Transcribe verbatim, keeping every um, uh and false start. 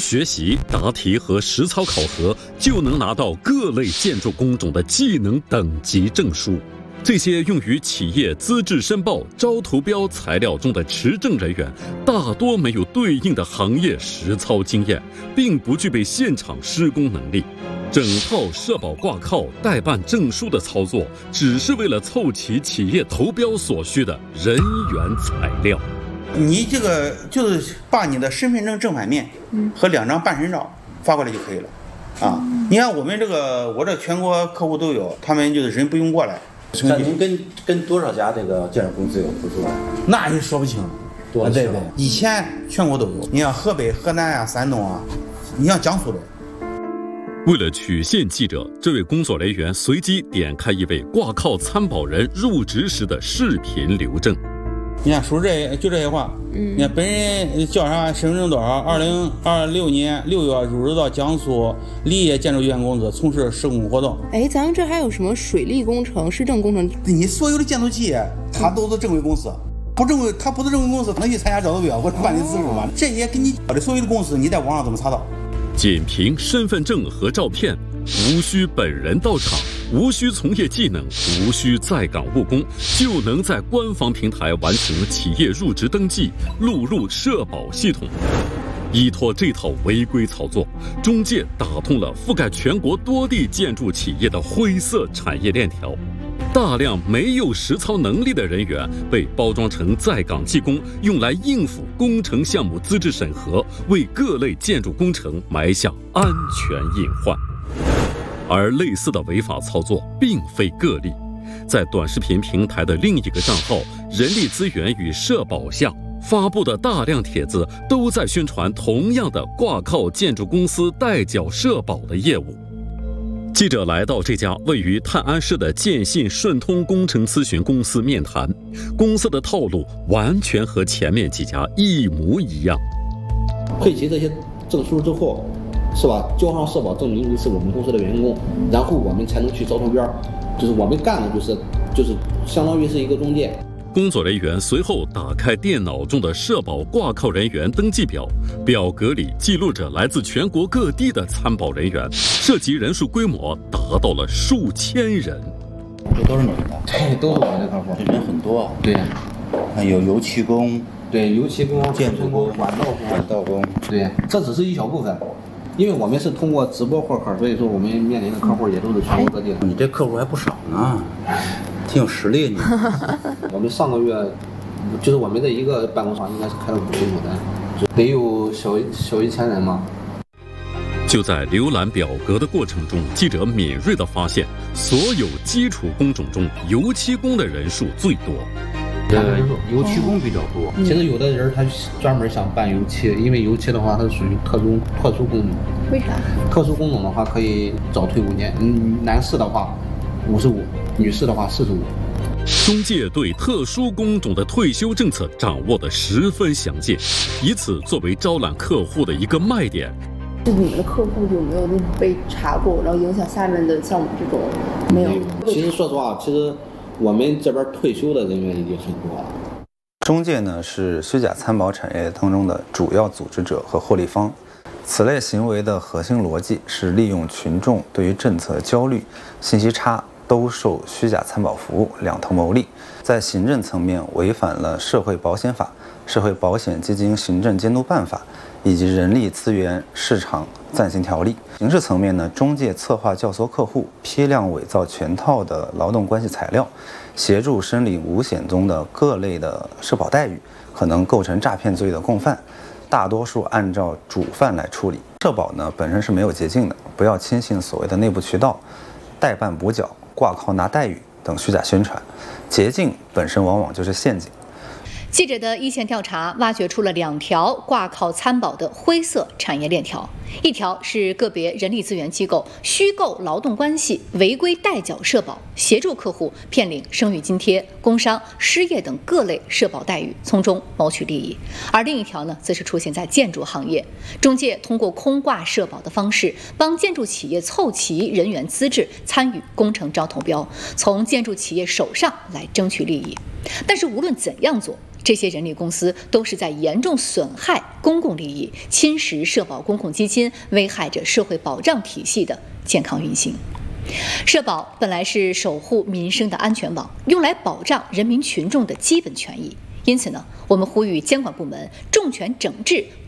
学习、答题和实操考核，就能拿到各类建筑工种的技能等级证书。这些用于企业资质申报、招投标材料中的持证人员，大多没有对应的行业实操经验，并不具备现场施工能力。整套社保挂靠代办证书的操作，只是为了凑齐企业投标所需的人员材料。 你这个就是把你的身份证正反面和两张半身照发过来就可以了啊！你看我们这个，我这全国客户都有，他们就是人不用过来。 那您跟跟多少家这个建筑公司有合作？ 那也说不清。 多对对，以前全国都有。你像河北、河南啊、山东啊，你像江苏的。 为了曲线记者，这位工作人员随机点开一位挂靠参保人入职时的视频留证。 你看说这就这些话，嗯，你看本人叫啥，身份证多少，二零二六年六月入职到江苏立业建筑有限公司从事施工活动。 哎，咱们这还有什么水利工程、市政工程？ 你所有的建筑企业，它都是正规公司，不正规，它不是正规公司，它能去参加招投标或者办理资助吗？这些给你的所有的公司，你在网上怎么查到？ 仅凭身份证和照片，无需本人到场，无需从业技能，无需在岗务工，就能在官方平台完成企业入职登记，录入社保系统。依托这套违规操作，中介打通了覆盖全国多地建筑企业的灰色产业链条。大量没有实操能力的人员被包装成在岗技工，用来应付工程项目资质审核，为各类建筑工程埋下安全隐患。而类似的违法操作并非个例，在短视频平台的另一个账号人力资源与社保下发布的大量帖子，都在宣传同样的挂靠建筑公司代缴社保的业务。记者来到这家位于泰安市的建信顺通工程咨询公司面谈，公司的套路完全和前面几家一模一样。 配齐这些证书之后，是吧？交上社保证明你是我们公司的员工，然后我们才能去招投标。就是我们干的就是就是相当于是一个中介。 工作人员随后打开电脑中的社保挂靠人员登记表，表格里记录着来自全国各地的参保人员，涉及人数规模达到了数千人。 这都是你的？ 对，都是我的客户。 这人很多。 对， 还有油漆工， 对，油漆工、 建筑工、 管道工、 管道工。 对，这只是一小部分。因为我们是通过直播获客，所以说我们面临的客户也都是全国各地的。 你这客户还不少呢，挺有实力呢。 我们上个月就是我们的一个办公室应该是开了五十多单，得有小小一千人嘛。 就在浏览表格的过程中，记者敏锐地发现，所有基础工种中，油漆工的人数最多。 呃，油漆工比较多。其实有的人他专门想办油漆，因为油漆的话它属于特殊特殊工种。 为啥？ 特殊工种的话可以早退五年，嗯，男士的话五十五，女士的话四十五。 中介对特殊工种的退休政策掌握得十分详尽，以此作为招揽客户的一个卖点。 就你们的客户有没有那种被查过，然后影响下面的像我们这种没有？ 其实说实话，其实我们这边退休的人员已经很多了。 中介呢是虚假参保产业当中的主要组织者和获利方。此类行为的核心逻辑是利用群众对于政策焦虑、信息差、兜售虚假参保服务两头牟利。在行政层面违反了社会保险法、社会保险基金行政监督办法以及人力资源市场暂行条例。刑事层面呢，中介策划教唆客户批量伪造全套的劳动关系材料，协助申领五险中的各类的社保待遇，可能构成诈骗罪的共犯。大多数按照主犯来处理。社保呢本身是没有捷径的，不要轻信所谓的内部渠道、代办补缴、挂靠拿待遇等虚假宣传，捷径本身往往就是陷阱。 记者的一线调查挖掘出了两条挂靠参保的灰色产业链条，一条是个别人力资源机构虚构劳动关系、违规代缴社保， 协助客户骗领生育津贴、工伤、失业等各类社保待遇，从中谋取利益；而另一条呢，则是出现在建筑行业，中介通过空挂社保的方式，帮建筑企业凑齐人员资质，参与工程招投标，从建筑企业手上来争取利益。但是无论怎样做，这些人力公司都是在严重损害公共利益，侵蚀社保公共基金，危害着社会保障体系的健康运行。社保本来是守护民生的安全网，用来保障人民群众的基本权益。因此呢，我们呼吁监管部门重拳整治